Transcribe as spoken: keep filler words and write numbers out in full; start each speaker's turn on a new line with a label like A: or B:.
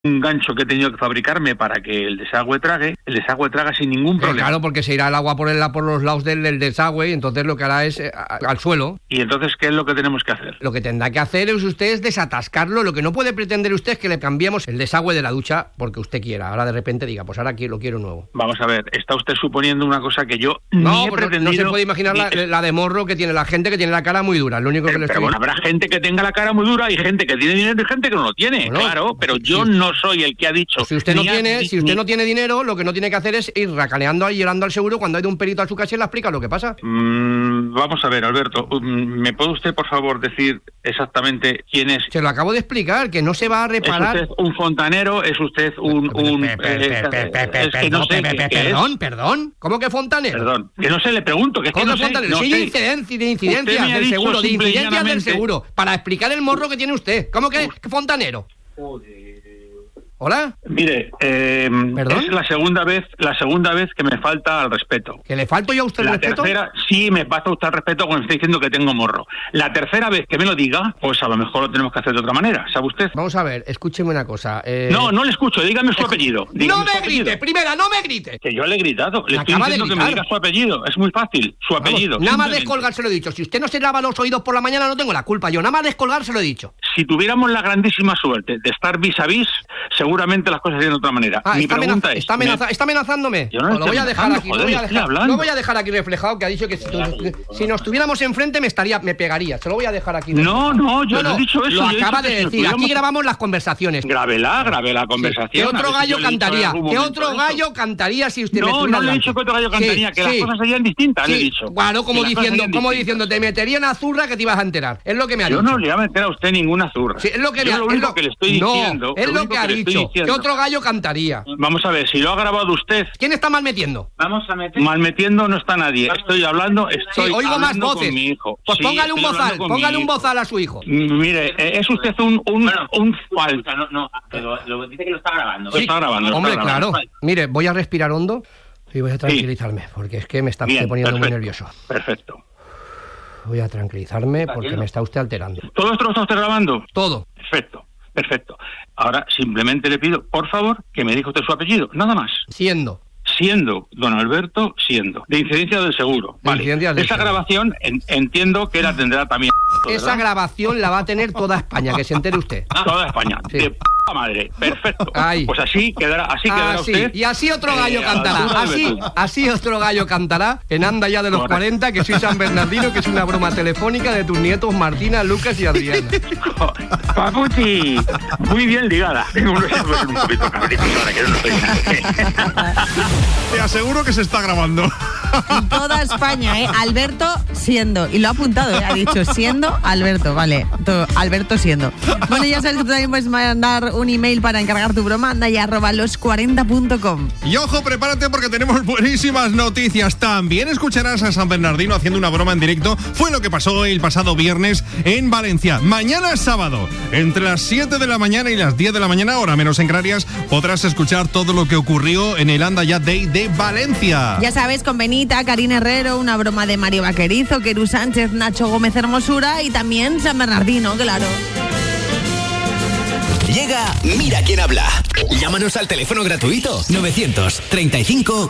A: un gancho que he tenido que fabricarme para que el desagüe trague, el desagüe traga sin ningún problema.
B: Eh, claro, porque se irá el agua por, el, por los lados del, del desagüe y entonces lo que hará es eh, a, al suelo.
A: ¿Y entonces qué es lo que tenemos que hacer?
B: Lo que tendrá que hacer es usted es desatascarlo. Lo que no puede pretender usted es que le cambiemos el desagüe de la ducha porque usted quiera. Ahora de repente diga, pues ahora aquí lo quiero nuevo.
A: Vamos a ver, está usted suponiendo una cosa que yo
B: no,
A: ni he
B: pues
A: pretendido...
B: No se puede imaginar
A: ni...
B: la, la de morro que tiene la gente que tiene la cara muy dura. Lo único
A: pero,
B: que le
A: pero
B: estoy...
A: bueno, habrá gente que tenga la cara muy dura y gente que tiene dinero y gente que no lo tiene, bueno, claro, pero
B: si,
A: yo no soy el que ha dicho...
B: Si usted no
A: a,
B: tiene,
A: ni,
B: si usted
A: ni...
B: no tiene dinero, lo que no tiene que hacer es ir racaneando ahí, llorando al seguro cuando hay de un perito a su casa y le explica lo que pasa.
A: Mm, vamos a ver, Alberto, ¿me puede usted, por favor, decir exactamente quién es?
B: Se lo acabo de explicar, que no se va a reparar...
A: ¿Es usted un fontanero? ¿Es usted un... un
B: Perdón, perdón. ¿Cómo que fontanero?
A: Perdón, que no sé, le pregunto. Que es que
B: ¿Cómo
A: no
B: fontanero?
A: Sé, no
B: sí,
A: sé.
B: de incidencias, de incidencias del seguro, de incidencias del seguro, para explicar el morro que tiene usted. ¿Cómo que, que fontanero?
A: Joder.
B: ¿Hola?
A: Mire, eh, es la segunda vez la segunda vez que me falta al respeto.
B: ¿Que le falto yo a usted el
A: la
B: respeto?
A: La tercera, sí, me falta usted el respeto cuando está diciendo que tengo morro. La tercera vez que me lo diga, pues a lo mejor lo tenemos que hacer de otra manera, ¿sabe usted?
B: Vamos a ver, escúcheme una cosa. Eh...
A: No, no le escucho, dígame su apellido. Dígame
B: ¡No me
A: su apellido.
B: grite! Primera, no me grite.
A: Que yo le he gritado, le
B: me
A: estoy diciendo que me diga su apellido. Es muy fácil, su
B: Vamos,
A: apellido.
B: Nada más descolgar se lo he dicho. Si usted no se lava los oídos por la mañana, no tengo la culpa. Yo nada más descolgar se lo he dicho.
A: Si tuviéramos la grandísima suerte de estar vis a vis, seguramente las cosas serían de otra manera.
B: Ah,
A: Mi
B: está,
A: pregunta
B: amenaza,
A: es,
B: está, amenaza,
A: me...
B: está amenazándome.
A: Yo no
B: lo voy a dejar aquí.
A: Joder,
B: lo, voy a dejar,
A: lo
B: voy a dejar aquí reflejado que ha dicho que si, si nos tuviéramos enfrente me estaría, me pegaría. Se lo voy a dejar aquí.
A: No, no, yo no, no he dicho eso.
B: Lo
A: yo
B: acaba
A: he dicho
B: de decir.
A: tuviéramos...
B: Aquí grabamos las conversaciones.
A: Grábela, grabé la conversación.
B: Sí. ¿Qué otro gallo
A: si
B: cantaría? ¿Qué otro gallo
A: eso?
B: cantaría si usted
A: no,
B: me estuviera
A: No, no le he dicho que otro gallo cantaría, sí, que sí. las cosas serían distintas, sí. le he dicho.
B: Bueno, como diciendo, como diciendo, te metería en azurra que te ibas a enterar. Es lo que me ha
A: yo
B: dicho.
A: Yo no le voy a meter a usted ninguna azurra.
B: Sí, es lo que,
A: yo
B: me ha,
A: lo único
B: es lo,
A: que le estoy
B: no,
A: diciendo.
B: Es lo, lo que ha
A: que
B: dicho. ¿Qué otro gallo cantaría?
A: Vamos a ver, si lo ha grabado usted.
B: ¿Quién está mal metiendo?
A: Vamos a meter. Mal metiendo no está nadie. Estoy hablando, estoy
B: sí, oigo
A: hablando
B: más voces.
A: con mi hijo.
B: Pues
A: sí,
B: póngale un bozal, póngale un bozal a su hijo.
A: Mire, es usted un un
C: bueno,
A: un falso.
C: No, no, pero lo dice que lo está grabando.
A: Sí, lo está grabando. Lo
B: hombre,
A: está grabando.
B: claro. Mire, voy a respirar hondo y voy a tranquilizarme, sí. porque es que me está
A: Bien,
B: poniendo
A: perfecto,
B: muy nervioso.
A: Perfecto.
B: Voy a tranquilizarme porque
C: haciendo?
B: me está usted alterando.
A: ¿Todo esto lo está usted grabando?
B: Todo.
A: Perfecto, perfecto. Ahora simplemente le pido, por favor, que me diga usted su apellido, nada más.
B: Siendo.
A: Siendo, don Alberto, siendo. De incidencia del seguro.
B: De
A: vale.
B: incidencia del
A: Esa
B: seguro.
A: grabación en, entiendo que la tendrá también.
B: Esa
A: ¿verdad?
B: grabación la va a tener toda España, que se entere usted.
A: Toda España.
B: Sí.
A: De p*** madre. Perfecto.
B: Ahí.
A: Pues así quedará, así quedará
B: Así.
A: usted.
B: Y así otro gallo
A: eh,
B: cantará.
A: a la
B: Así,
A: altura de
B: así otro gallo cantará en Anda ya de los
A: Correcto.
B: cuarenta, que soy San Bernardino, que es una broma telefónica de tus nietos Martina, Lucas y Adriana.
A: Papuchi, muy bien ligada. Uno se puede un poquito cabrito ahora que no estoy.
D: Te aseguro que se está grabando.
E: En toda España, ¿eh? Alberto siendo. Y lo ha apuntado, ¿eh? Ha dicho siendo Alberto, vale. Todo, Alberto siendo. Bueno, ya sabes que tú también puedes mandar un email para encargar tu broma, anda ya arroba los cuarenta punto com.
D: Y ojo, prepárate porque tenemos buenísimas noticias. También escucharás a San Bernardino haciendo una broma en directo. Fue lo que pasó el pasado viernes en Valencia. Mañana sábado, entre las siete de la mañana y las diez de la mañana, hora menos en Canarias, podrás escuchar todo lo que ocurrió en el Anda Ya Day de Valencia.
E: Ya sabes, con Benita, Karina Herrero, una broma de Mario Vaquerizo, Querú Sánchez, Nacho Gómez Hermosura y también San Bernardino, claro.
F: Llega Mira quién habla. Llámanos al teléfono gratuito novecientos treinta y cinco